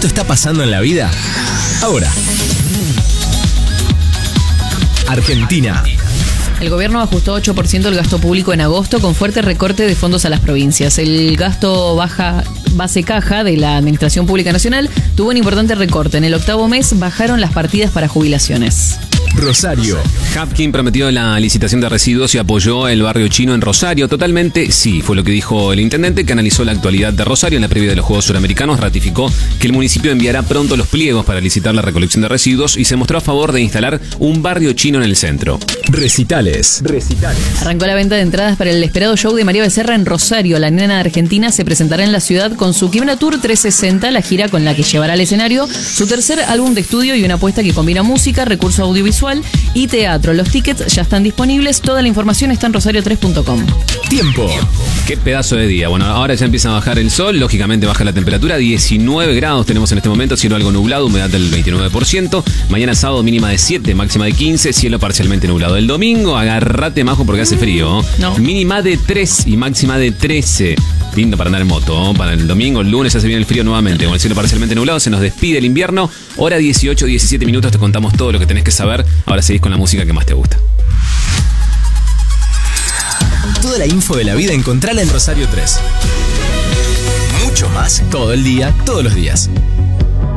esto está pasando en la vida? Ahora. Argentina. El gobierno ajustó 8% el gasto público en agosto con fuerte recorte de fondos a las provincias. El gasto base caja de la Administración Pública Nacional tuvo un importante recorte. En el octavo mes bajaron las partidas para jubilaciones. Rosario. Hapkin prometió la licitación de residuos y apoyó el barrio chino en Rosario. Totalmente sí, fue lo que dijo el intendente, que analizó la actualidad de Rosario en la previa de los Juegos Suramericanos. Ratificó que el municipio enviará pronto los pliegos para licitar la recolección de residuos y se mostró a favor de instalar un barrio chino en el centro. Recitales. Arrancó la venta de entradas para el esperado show de María Becerra en Rosario. La nena argentina se presentará en la ciudad con su Quimera Tour 360, la gira con la que llevará al escenario su tercer álbum de estudio y una apuesta que combina música, recurso audiovisual y teatro. Los tickets ya están disponibles. Toda la información está en rosario3.com. Tiempo. Qué pedazo de día. Bueno, ahora ya empieza a bajar el sol, lógicamente baja la temperatura, 19 grados tenemos en este momento, cielo algo nublado, humedad del 29%. Mañana sábado mínima de 7, máxima de 15, cielo parcialmente nublado. El domingo, agárrate majo porque hace frío. No. Mínima de 3 y máxima de 13. Lindo para andar en moto. Para el domingo, el lunes ya se viene el frío nuevamente. Con el cielo parcialmente nublado, se nos despide el invierno. Hora 18, 17 minutos, te contamos todo lo que tenés que saber. Ahora seguís con la música que más te gusta. Toda la info de la vida encontrala en Rosario 3. Mucho más, todo el día, todos los días.